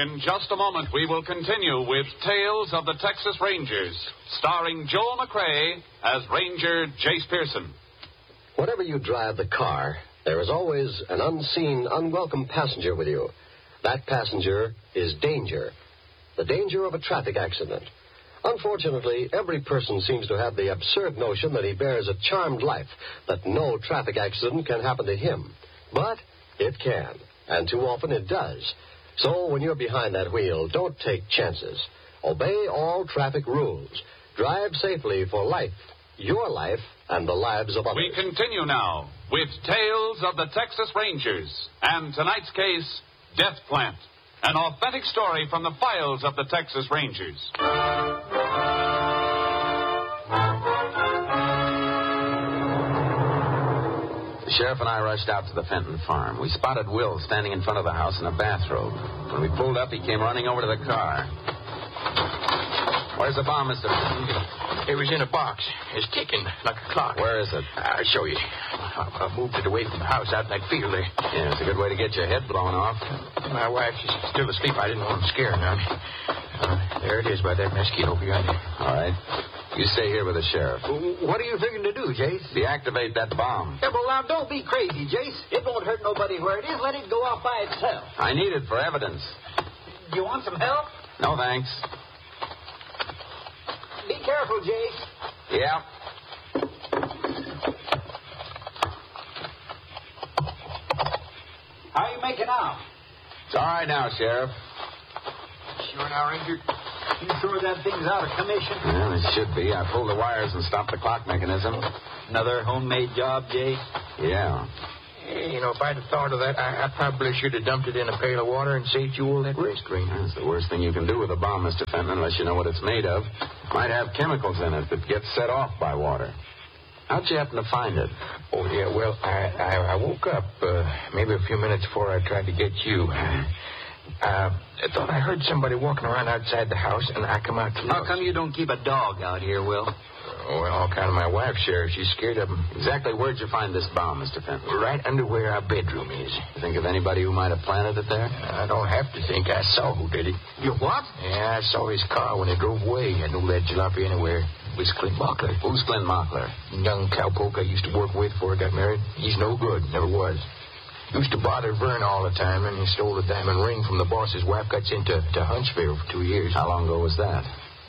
In just a moment, we will continue with Tales of the Texas Rangers, starring Joel McRae as Ranger Jace Pearson. Whenever you drive the car, there is always an unseen, unwelcome passenger with you. That passenger is danger. The danger of a traffic accident. Unfortunately, every person seems to have the absurd notion that he bears a charmed life, that no traffic accident can happen to him. But it can, and too often it does. So when you're behind that wheel, don't take chances. Obey all traffic rules. Drive safely for life, your life, and the lives of others. We continue now with Tales of the Texas Rangers, and tonight's case, Death Plant, an authentic story from the files of the Texas Rangers. The sheriff and I rushed out to the Fenton farm. We spotted Will standing in front of the house in a bathrobe. When we pulled up, he came running over to the car. Where's the bomb, Mr. Fenton? It was in a box. It's ticking like a clock. Where is it? I'll show you. I moved it away from the house out in that field there. Yeah, it's a good way to get your head blown off. My wife, she's still asleep. I didn't want to scare her now. There it is by that mesquite over yonder. All right. You stay here with the sheriff. What are you figuring to do, Jace? Deactivate that bomb. Yeah, well, now, don't be crazy, Jace. It won't hurt nobody where it is. Let it go off by itself. I need it for evidence. You want some help? No, thanks. Be careful, Jace. Yeah. How are you making out? It's all right now, Sheriff. Sure now, Ranger? You sure that thing's out of commission? Well, it should be. I pulled the wires and stopped the clock mechanism. Another homemade job, Jace? Yeah. Hey, if I'd have thought of that, I probably should have dumped it in a pail of water and saved you all that risk, Ranger. That's the worst thing you can do with a bomb, Mr. Fenton, unless you know what it's made of. Might have chemicals in it that get set off by water. How'd you happen to find it? Oh, yeah, well, I woke up maybe a few minutes before I tried to get you. I thought I heard somebody walking around outside the house, and I come out to look. How come you don't keep a dog out here, Will? Well, all kind of my wife, Sheriff. She's scared of him. Exactly where'd you find this bomb, Mr. Fenton? Right under where our bedroom is. You think of anybody who might have planted it there? I don't have to think. I saw who did it. You what? Yeah, I saw his car when he drove away. I knew that jalopy anywhere. It was Clint Mockler. Who's Clint Mockler? Young cowpoke I used to work with before I got married. He's no good. Never was. Used to bother Vern all the time, and he stole the diamond ring from the boss's wife. Got sent to Huntsville for 2 years. How long ago was that?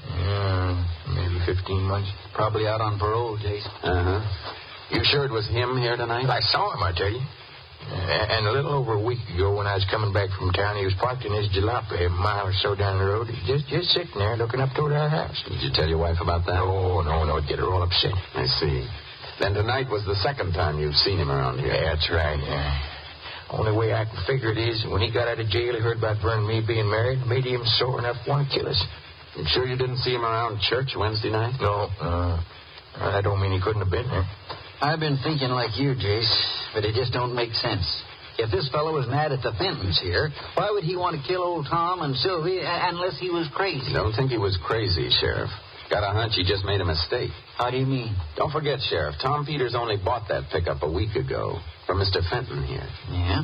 Maybe 15 months. Probably out on parole, Jace. Uh-huh. You sure it was him here tonight? I saw him, I tell you. And a little over a week ago, when I was coming back from town, he was parked in his jalopy a mile or so down the road. Just sitting there looking up toward our house. Did you tell your wife about that? No, it'd get her all upset. I see. Then tonight was the second time you've seen him around here. Yeah, that's right, yeah. Only way I can figure it is, when he got out of jail, he heard about Vern and me being married, made him sore enough to want to kill us. You sure you didn't see him around church Wednesday night? No, I don't mean he couldn't have been there. I've been thinking like you, Jace, but it just don't make sense. If this fellow was mad at the Fentons here, why would he want to kill old Tom and Sylvie unless he was crazy? Don't think he was crazy, Sheriff. Got a hunch he just made a mistake. How do you mean? Don't forget, Sheriff, Tom Peters only bought that pickup a week ago from Mr. Fenton here. Yeah?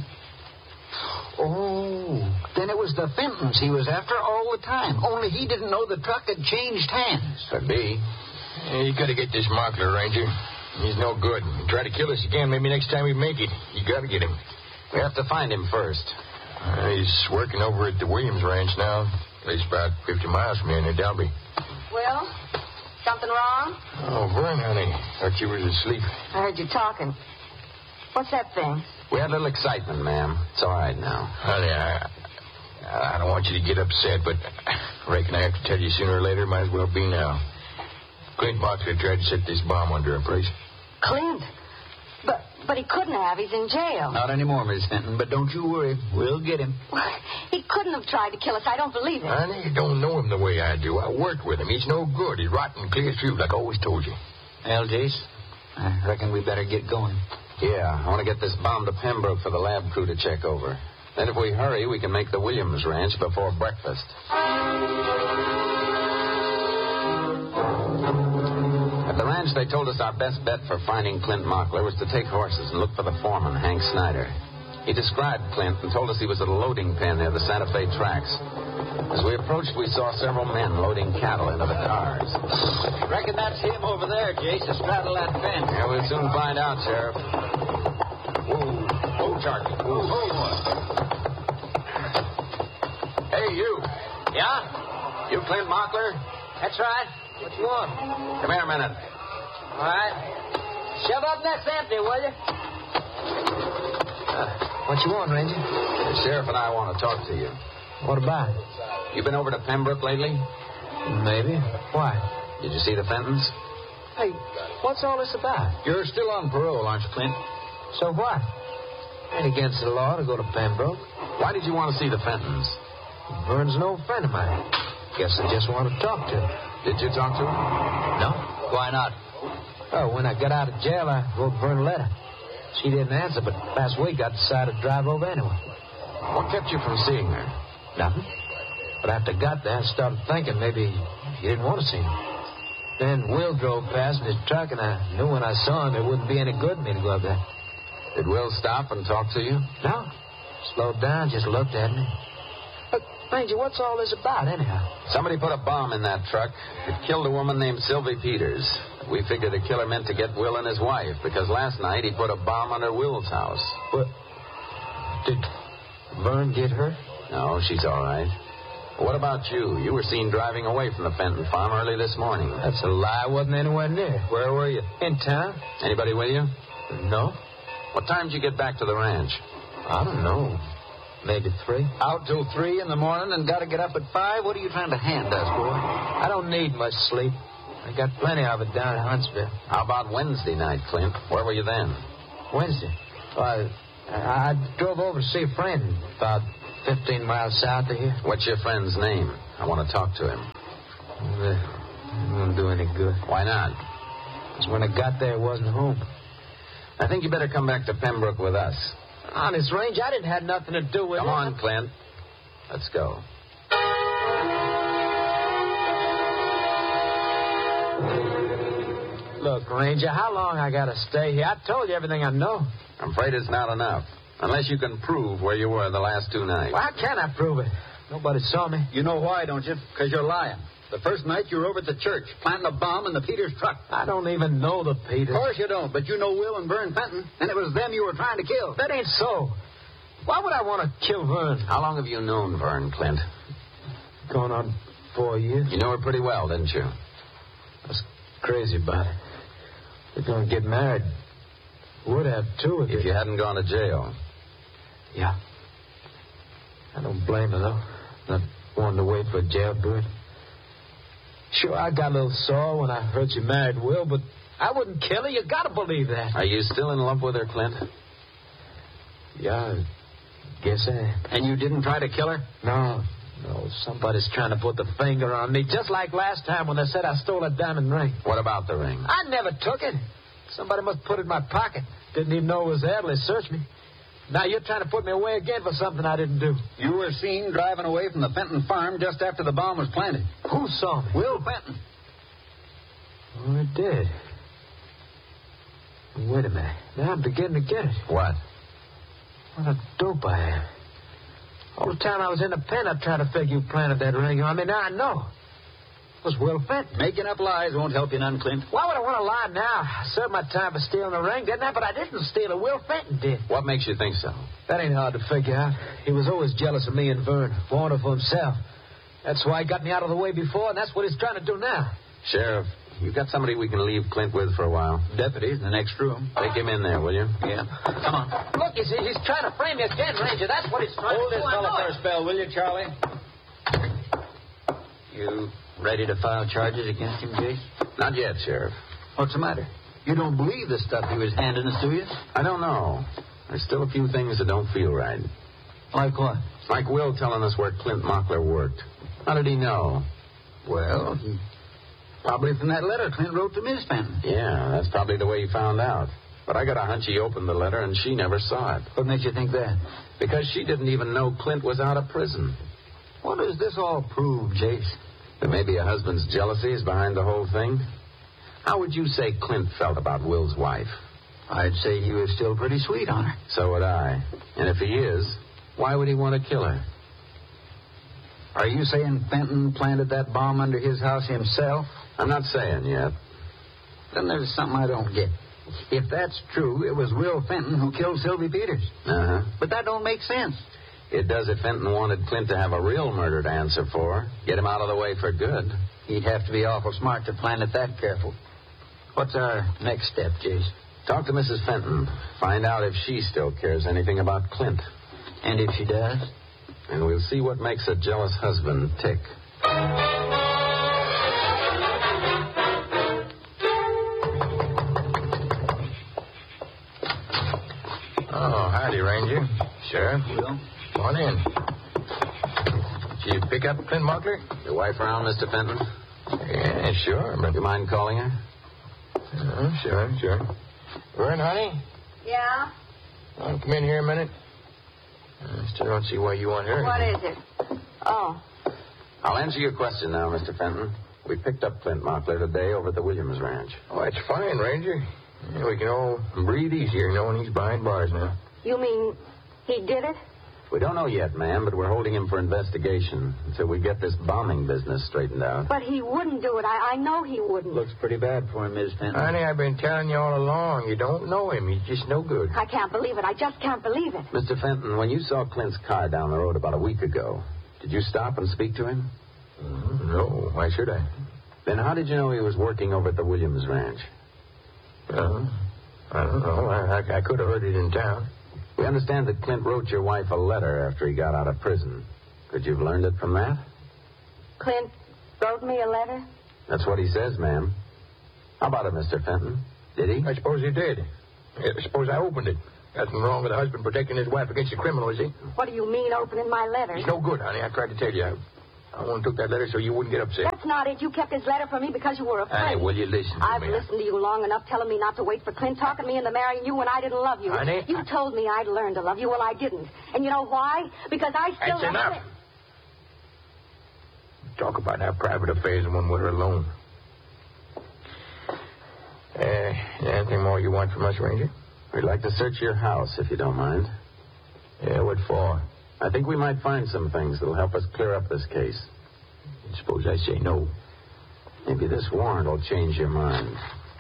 Oh, then it was the Fentons he was after all the time. Only he didn't know the truck had changed hands. Could be. You got to get this Mockler, Ranger. He's no good. He'll try to kill us again. Maybe next time we make it. You got to get him. We have to find him first. He's working over at the Williams Ranch now. Place about 50 miles from here near Dalby. Will, something wrong? Oh, Vern, honey. Thought you was asleep. I heard you talking. What's that thing? We had a little excitement, ma'am. It's all right now. Honey, I don't want you to get upset, but I reckon I have to tell you sooner or later. Might as well be now. Clint Mockler tried to set this bomb under a place. Clint? But he couldn't have. He's in jail. Not anymore, Miss Fenton, but don't you worry. We'll get him. He couldn't have tried to kill us. I don't believe it. Honey, you don't know him the way I do. I worked with him. He's no good. He's rotten clear through, like I always told you. Well, Jace, I reckon we better get going. Yeah, I want to get this bomb to Pembroke for the lab crew to check over. Then if we hurry, we can make the Williams Ranch before breakfast. At the ranch, they told us our best bet for finding Clint Mockler was to take horses and look for the foreman, Hank Snyder. He described Clint and told us he was at a loading pen near the Santa Fe tracks. As we approached, we saw several men loading cattle into the cars. Reckon that's him over there, Jace, to straddle that fence. Yeah, we'll soon find out, Sheriff. Whoa, Charlie. Whoa. Hey, you. Yeah? You Clint Mockler? That's right. What you want? Come here a minute. All right. Shove up next empty, will you? What you want, Ranger? The sheriff and I want to talk to you. What about? You been over to Pembroke lately? Maybe. Why? Did you see the Fentons? Hey, what's all this about? You're still on parole, aren't you, Clint? So what? Ain't against the law to go to Pembroke. Why did you want to see the Fentons? Vern's an old friend of mine. Guess I just want to talk to him. Did you talk to him? No. Why not? Oh, when I got out of jail, I wrote Vern a letter. She didn't answer, but last week I decided to drive over anyway. What kept you from seeing her? Nothing. But after I got there, I started thinking maybe you didn't want to see me. Then Will drove past in his truck, and I knew when I saw him it wouldn't be any good for me to go up there. Did Will stop and talk to you? No. Slowed down, just looked at me. Look, Ranger, what's all this about, anyhow? Somebody put a bomb in that truck. It killed a woman named Sylvie Peters. We figured the killer meant to get Will and his wife, because last night he put a bomb under Will's house. What? Did Vern get her? No, she's all right. What about you? You were seen driving away from the Fenton farm early this morning. That's a lie. I wasn't anywhere near. Where were you? In town. Anybody with you? No. What time did you get back to the ranch? I don't know. Maybe 3. Out till 3 in the morning and got to get up at 5? What are you trying to hand us, boy? I don't need much sleep. I got plenty of it down in Huntsville. How about Wednesday night, Clint? Where were you then? Wednesday? Well, I drove over to see a friend about 15 miles south of here. What's your friend's name? I want to talk to him. It won't do any good. Why not? Because when I got there, it wasn't home. I think you better come back to Pembroke with us. Honest, Range, I didn't have nothing to do with it. Come on, Clint. Let's go. Look, Ranger, how long I got to stay here? I told you everything I know. I'm afraid it's not enough. Unless you can prove where you were the last 2 nights. Well, how can I prove it? Nobody saw me. You know why, don't you? Because you're lying. The first night you were over at the church, planting a bomb in the Peters truck. I don't even know the Peters. Of course you don't, but you know Will and Vern Fenton, and it was them you were trying to kill. That ain't so. Why would I want to kill Vern? How long have you known Vern, Clint? Going on 4 years. You knew her pretty well, didn't you? I was crazy about it. We're going to get married. Would have, too, if you hadn't gone to jail. Yeah. I don't blame her, though. Not wanting to wait for a jailbird. Sure, I got a little sore when I heard you married Will, but I wouldn't kill her. You got to believe that. Are you still in love with her, Clint? Yeah, I guess I am. And you didn't try to kill her? No, somebody's trying to put the finger on me, just like last time when they said I stole a diamond ring. What about the ring? I never took it. Somebody must put it in my pocket. Didn't even know it was there till they searched me. Now you're trying to put me away again for something I didn't do. You were seen driving away from the Fenton farm just after the bomb was planted. Who saw me? Will Fenton. Oh, I did. Wait a minute. Now I'm beginning to get it. What? What a dope I am. All the time I was in the pen, I tried to figure you planted that ring on me. Now I know. It was Will Fenton. Making up lies won't help you none, Clint. Why would I want to lie now? I served my time for stealing the ring, didn't I? But I didn't steal it. Will Fenton did. What makes you think so? That ain't hard to figure out. He was always jealous of me and Vern. Wanted for himself. That's why he got me out of the way before, and that's what he's trying to do now. Sheriff, you got somebody we can leave Clint with for a while? Deputies in the next room. Take him in there, will you? Yeah. Come on. Look, he's trying to frame me again, Ranger. That's what he's trying Hold to do. this fella for a spell, will you, Charlie? You ready to file charges against him, Jase? Not yet, Sheriff. What's the matter? You don't believe the stuff he was handing us, do you? I don't know. There's still a few things that don't feel right. Like what? Like Will telling us where Clint Mockler worked. How did he know? Well, probably from that letter Clint wrote to Miss Fenton. Yeah, that's probably the way he found out. But I got a hunch he opened the letter and she never saw it. What makes you think that? Because she didn't even know Clint was out of prison. What does this all prove, Jase? That maybe a husband's jealousy is behind the whole thing? How would you say Clint felt about Will's wife? I'd say he was still pretty sweet on her. So would I. And if he is, why would he want to kill her? Are you saying Fenton planted that bomb under his house himself? I'm not saying yet. Then there's something I don't get. If that's true, it was Will Fenton who killed Sylvie Peters. Uh-huh. But that don't make sense. It does if Fenton wanted Clint to have a real murder to answer for. Get him out of the way for good. He'd have to be awful smart to plan it that careful. What's our next step, Jace? Talk to Mrs. Fenton. Find out if she still cares anything about Clint. And if she does? And we'll see what makes a jealous husband tick. Oh, howdy, Ranger. Sheriff. Will? Come on in. Did you pick up Clint Mockler? Your wife around, Mr. Fenton? Yeah, sure. But... You mind calling her? Sure. Vern, honey? Yeah? Want to come in here a minute? I still don't see why you want her. What is it? Oh. I'll answer your question now, Mr. Fenton. We picked up Clint Mockler today over at the Williams Ranch. Oh, that's fine, Ranger. Yeah, we can all breathe easier knowing he's behind bars now. You mean he did it? We don't know yet, ma'am, but we're holding him for investigation until we get this bombing business straightened out. But he wouldn't do it. I know he wouldn't. Looks pretty bad for him, Miss Fenton. Honey, I've been telling you all along. You don't know him. He's just no good. I can't believe it. I just can't believe it. Mr. Fenton, when you saw Clint's car down the road about a week ago, did you stop and speak to him? No. Why should I? Then how did you know he was working over at the Williams Ranch? I don't know. I could have heard it in town. We understand that Clint wrote your wife a letter after he got out of prison. Could you have learned it from that? Clint wrote me a letter? That's what he says, ma'am. How about it, Mr. Fenton? Did he? I suppose he did. I suppose I opened it. Nothing wrong with a husband protecting his wife against a criminal, is he? What do you mean, opening my letter? He's no good, honey. I tried to tell you. I only took that letter so you wouldn't get upset. That's not it. You kept his letter from me because you were afraid. Honey, will you listen to I've me? listened to you long enough telling me not to wait for Clint, talking me into marrying you when I didn't love you. Honey, You told me I'd learn to love you. Well, I didn't. And you know why? Because I still... That's enough. Talk about our private affairs when we're alone. Anything more you want from us, Ranger? We'd like to search your house, if you don't mind. Yeah, what for? I think we might find some things that'll help us clear up this case. Suppose I say no. Maybe this warrant will change your mind.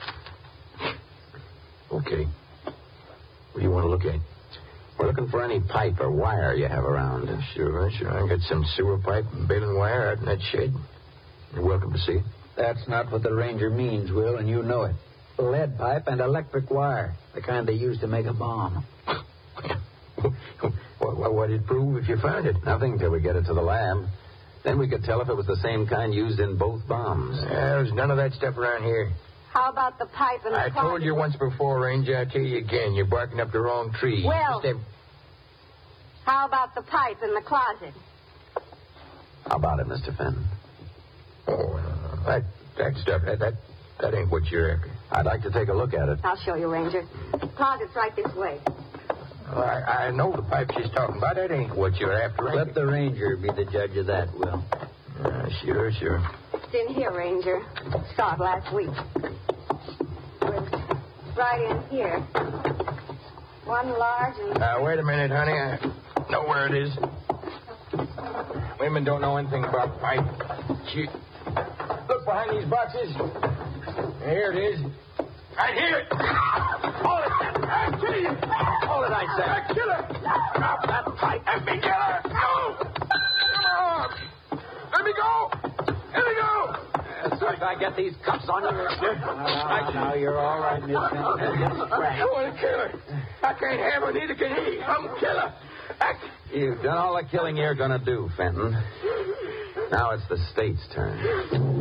Okay. What do you want to look at? We're looking for any pipe or wire you have around. Sure. I got some sewer pipe and baling wire out in that shed. You're welcome to see it. That's not what the Ranger means, Will, and you know it. Lead pipe and electric wire, the kind they use to make a bomb. What did it prove if you found it? Nothing till we get it to the lab. Then we could tell if it was the same kind used in both bombs. There's none of that stuff around here. How about the pipe and the I told you once before, Ranger. I'll tell you again. You're barking up the wrong tree. Well, how about the pipe in the closet? How about it, Mr. Fenton? Oh, that stuff, that ain't what you're after. I'd like to take a look at it. I'll show you, Ranger. The closet's right this way. I know the pipe she's talking about. That ain't what you're after, Ranger. Let the Ranger be the judge of that, Will. Sure. It's in here, Ranger. Saw it last week. It's right in here. One large and... wait a minute, honey. I know where it is. Women don't know anything about pipe. Look behind these boxes. Here it is. Right here. Hold it. I'll kill you. Hold it, I said. I'll kill her. Drop that pipe. Let me kill her. No. Come on. Let me go. Let me go. So if I get these cuffs on you... Now, you're all right, Miss Fenton. I want to kill her. I can't have her, neither can he. I'm a killer. You've done all the killing you're going to do, Fenton. Now it's the state's turn.